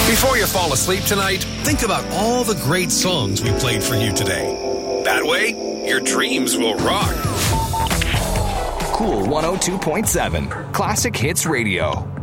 Before you fall asleep tonight, think about all the great songs we played for you today. That way, your dreams will rock. Cool 102.7 Classic Hits Radio.